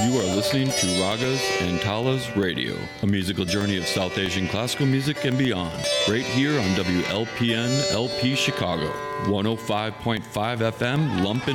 You are listening to Ragas and Talas Radio, a musical journey of South Asian classical music and beyond, right here on WLPN LP Chicago, 105.5 FM, Lumpen